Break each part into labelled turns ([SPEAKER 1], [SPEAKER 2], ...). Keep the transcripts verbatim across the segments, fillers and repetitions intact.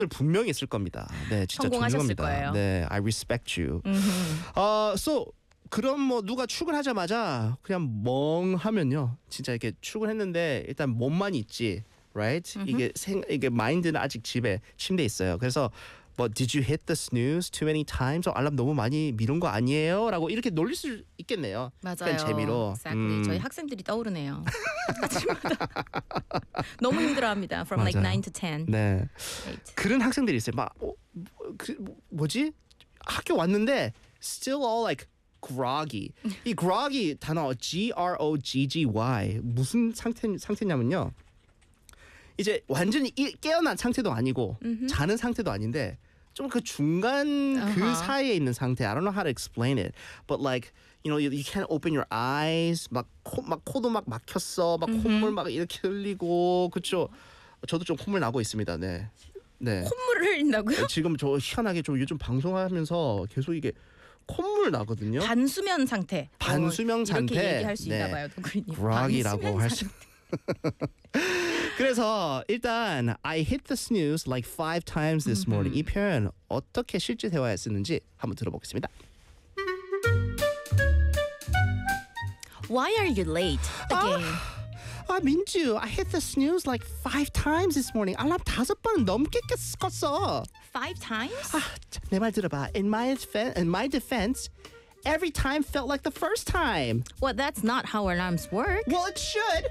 [SPEAKER 1] 분명히 있을 겁니다. 네, 진짜
[SPEAKER 2] 성공하셨을
[SPEAKER 1] 존중합니다.
[SPEAKER 2] 거예요.
[SPEAKER 1] 네, I respect you.
[SPEAKER 2] 음흠.
[SPEAKER 1] 어, so 그럼 뭐 누가 출근하자마자 그냥 멍하면요, 진짜 이렇게 출근했는데 일단 몸만 있지, right?
[SPEAKER 2] 음흠.
[SPEAKER 1] 이게 생 이게 마인드는 아직 집에 침대에 있어요. 그래서 뭐 did you hit the snooze too many times? 어, 알람 너무 많이 미룬 거 아니에요?라고 이렇게 놀릴 수 있겠네요.
[SPEAKER 2] 맞아요.
[SPEAKER 1] 그냥 재미로.
[SPEAKER 2] Exactly.
[SPEAKER 1] 음.
[SPEAKER 2] 저희 학생들이 떠오르네요. 아침마다 너무 힘들어합니다. From like
[SPEAKER 1] 맞아요.
[SPEAKER 2] nine to ten.
[SPEAKER 1] 네.
[SPEAKER 2] Eight.
[SPEAKER 1] 그런 학생들이 있어요. 막 어, 뭐, 그, 뭐, 뭐지? 학교 왔는데 still all like groggy. 이 groggy 단어 G R O G G Y 무슨 상태 상태냐면요. 이제 완전히 이- 깨어난 상태도 아니고
[SPEAKER 2] 음흠.
[SPEAKER 1] 자는 상태도 아닌데 좀 그 중간 그
[SPEAKER 2] 어허.
[SPEAKER 1] 사이에 있는 상태. I don't know how to explain it, but like you know you, you can't open your eyes. 막 코 막 코도 막 막혔어. 막 콧물 막 이렇게 흘리고 그렇죠. 저도 좀 콧물 나고 있습니다. 네, 네.
[SPEAKER 2] 콧물을 흘린다고요?
[SPEAKER 1] 지금 저 희한하게 좀 요즘 방송하면서 계속 이게 콧물 나거든요.
[SPEAKER 2] 반수면 상태.
[SPEAKER 1] 반수면
[SPEAKER 2] 어,
[SPEAKER 1] 상태.
[SPEAKER 2] 이렇게 얘기할 수
[SPEAKER 1] 네.
[SPEAKER 2] 있나 봐요, 도그리님.
[SPEAKER 1] groggy라고 할 수. 그래서 일단 I hit the snooze like five times this morning. 이 표현 어떻게 실제 대화에 쓰는지 한번 들어보겠습니다.
[SPEAKER 2] Why are you late again?
[SPEAKER 1] 아 민주, I hit the snooze like five times this morning. 알람 다섯 번 넘게 껐어.
[SPEAKER 2] Five times?
[SPEAKER 1] 아, 내 말 들어봐. In my defense, in my defense, every time felt like the first time.
[SPEAKER 2] Well, that's not how alarms work.
[SPEAKER 1] Well, it should.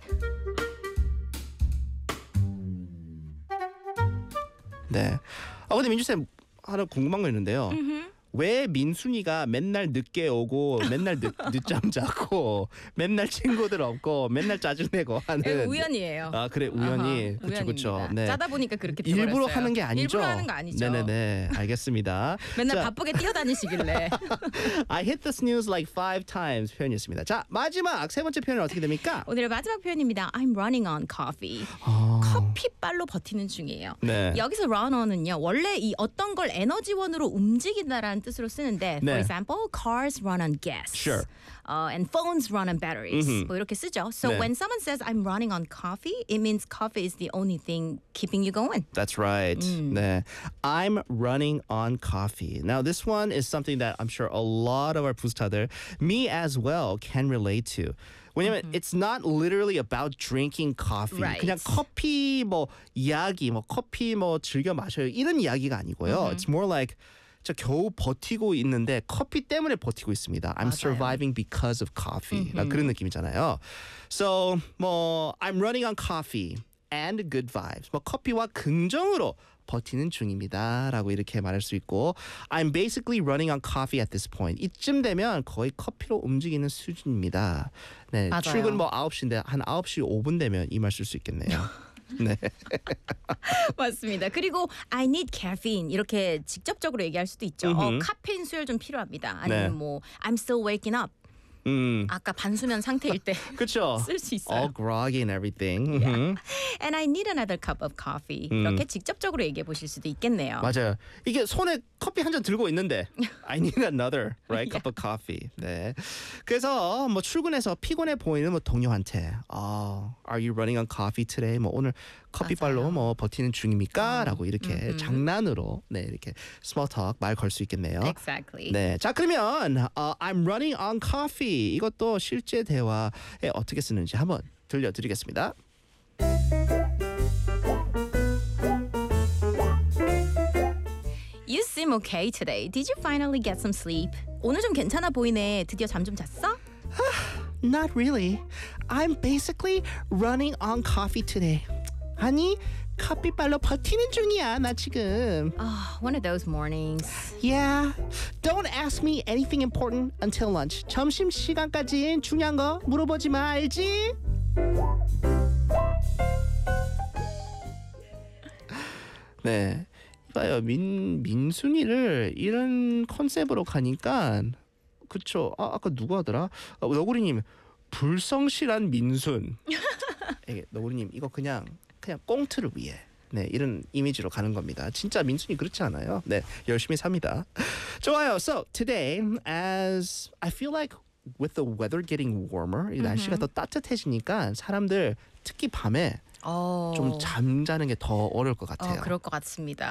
[SPEAKER 1] 네. 아 근데 민주 쌤 하나 궁금한 거 있는데요. 왜 민순이가 맨날 늦게 오고 맨날 늦, 늦잠 자고 맨날 친구들 없고 맨날 짜증내고
[SPEAKER 2] 예,
[SPEAKER 1] 하는
[SPEAKER 2] 우연이에요.
[SPEAKER 1] 아 그래 우연히
[SPEAKER 2] 아하,
[SPEAKER 1] 그쵸 그쵸
[SPEAKER 2] 우연입니다.
[SPEAKER 1] 네.
[SPEAKER 2] 짜다 보니까 그렇게
[SPEAKER 1] 일부러
[SPEAKER 2] 돼버렸어요.
[SPEAKER 1] 하는 게 아니죠.
[SPEAKER 2] 일부러 하는 거 아니죠.
[SPEAKER 1] 네네네 알겠습니다.
[SPEAKER 2] 맨날
[SPEAKER 1] 자,
[SPEAKER 2] 바쁘게 뛰어다니시길래.
[SPEAKER 1] I hit the snooze like five times 표현이었습니다. 자 마지막 세 번째 표현은 어떻게 됩니까?
[SPEAKER 2] 오늘의 마지막 표현입니다. I'm running on coffee.
[SPEAKER 1] 아,
[SPEAKER 2] 커피빨로 버티는 중이에요.
[SPEAKER 1] 네.
[SPEAKER 2] 여기서 run on은요. 원래 이 어떤 걸 에너지원으로 움직인다라는 뜻으로 쓰는데
[SPEAKER 1] 네.
[SPEAKER 2] for example, cars run on gas.
[SPEAKER 1] Sure.
[SPEAKER 2] Uh, and phones run on batteries.
[SPEAKER 1] 음흠.
[SPEAKER 2] 뭐 이렇게 쓰죠. So
[SPEAKER 1] 네.
[SPEAKER 2] when someone says I'm running on coffee, it means coffee is the only thing keeping you going.
[SPEAKER 1] That's right. 네. I'm running on coffee. Now this one is something that I'm sure a lot of our 부스타들, me as well, can relate to. 왜냐면 it's not literally about drinking coffee.
[SPEAKER 2] Right.
[SPEAKER 1] 그냥 커피 뭐 이야기, 뭐 커피 뭐 즐겨 마셔요 이런 이야기가 아니고요. It's more like 저 겨우 버티고 있는데 커피 때문에 버티고 있습니다. I'm
[SPEAKER 2] 맞아요.
[SPEAKER 1] surviving because of coffee. 나 그런 느낌이잖아요. So 뭐 I'm running on coffee and good vibes. 뭐 커피와 긍정으로 버티는 중입니다라고 이렇게 말할 수 있고 I'm basically running on coffee at this point. 이쯤 되면 거의 커피로 움직이는 수준입니다. 네,
[SPEAKER 2] 맞아요.
[SPEAKER 1] 출근 뭐 아홉 시인데 한 아홉 시 오 분 되면 이 말 쓸 수 있겠네요. 네.
[SPEAKER 2] 맞습니다. 그리고 I need caffeine 이렇게 직접적으로 얘기할 수도 있죠. 어,
[SPEAKER 1] 음흠.
[SPEAKER 2] 카페인 수혈 좀 필요합니다. 아니면
[SPEAKER 1] 네.
[SPEAKER 2] 뭐 I'm still waking up.
[SPEAKER 1] 음.
[SPEAKER 2] 아까 반수면 상태일 때
[SPEAKER 1] 그렇죠.
[SPEAKER 2] 쓸 수 있어요.
[SPEAKER 1] All groggy and everything. 음.
[SPEAKER 2] And I need another cup of coffee. 이렇게 직접적으로 얘기해 보실 수도 있겠네요.
[SPEAKER 1] 맞아요. 이게 손에 커피 한 잔 들고 있는데 I need another right cup of coffee. 네. 그래서 뭐 출근해서 피곤해 보이는 뭐 동료한테 어, Are you running on coffee today? 뭐 오늘 커피빨로
[SPEAKER 2] 맞아요.
[SPEAKER 1] 뭐 버티는 중입니까?라고 이렇게 장난으로 네 이렇게 small talk 말 걸 수 있겠네요.
[SPEAKER 2] Exactly.
[SPEAKER 1] 네, 자 그러면 어, I'm running on coffee 이것도 실제 대화에 어떻게 쓰는지 한번 들려드리겠습니다.
[SPEAKER 2] You seem okay today. Did you finally get some sleep? 오늘 좀 괜찮아 보이네. 드디어 잠 좀 잤어?
[SPEAKER 1] Not really. I'm basically running on coffee today. 아니, 커피빨로 버티는 중이야, 나 지금.
[SPEAKER 2] Oh, one of those mornings.
[SPEAKER 1] Yeah. Don't ask me anything important until lunch. 점심 시간까지 중요한 거 물어보지 마, 알지? 네. 봐요. 민 민순이를 이런 컨셉으로 가니까 그쵸. 아, 아까 누구 하더라? 아, 너구리님 불성실한 민순. 이게 너구리님 이거 그냥 그냥 꽁트를 위해 네 이런 이미지로 가는 겁니다. 진짜 민순이 그렇지 않아요? 네 열심히 삽니다. 좋아요. So today, as I feel like with the weather getting warmer, 이 날씨가 더 따뜻해지니까 사람들 특히 밤에
[SPEAKER 2] 어,
[SPEAKER 1] 좀 잠자는 게 더 어려울 것 같아요.
[SPEAKER 2] 어, 그럴 것 같습니다.